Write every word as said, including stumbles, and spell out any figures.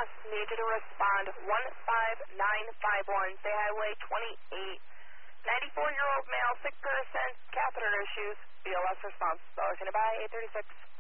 BLS, need you to respond one five nine five one, Bay Highway twenty-eight. ninety-four-year-old male, sick person, catheter issues, B L S response. Bella, can I buy eight thirty-six?